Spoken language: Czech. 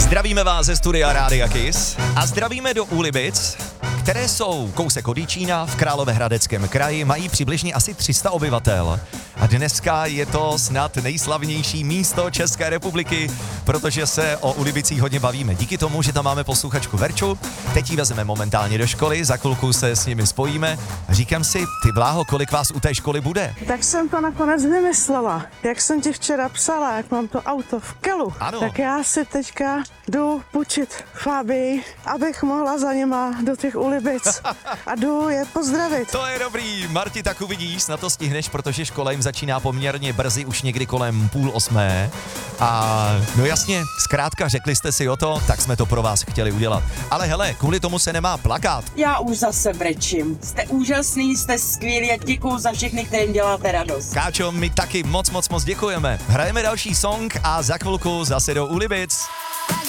Zdravíme vás ze studia Rádia Kiss a zdravíme do Úlibic, které jsou kousek od Jičína v Královéhradeckém kraji, mají přibližně asi 300 obyvatel. A dneska je to snad nejslavnější místo České republiky, protože se o Úlibicích hodně bavíme. Díky tomu, že tam máme posluchačku Verču, teď ji vezmeme momentálně do školy, za chvilku se s nimi spojíme. Říkám si, ty Bláho, kolik vás u té školy bude? Tak jsem to nakonec vymyslela. Jak jsem ti včera psala, jak mám to auto v Kelu, Ano. tak já si teďka jdu půjčit Fabii, abych mohla za něma do těch Úlibic a jdu je pozdravit. To je dobrý, Marti, tak uvidíš, na to stihneš, protože škola jim začíná poměrně brzy, už někdy kolem 7:30. A no jasně, zkrátka řekli jste si o to, tak jsme to pro vás chtěli udělat. Ale hele, kvůli tomu se nemá plakát. Já už zase brečím. Jste úžasný, jste skvělí a děkuju za všechny, kterým děláte radost. Káčo, my taky moc děkujeme. Hrajeme další song a za chvilku zase do Úlibic.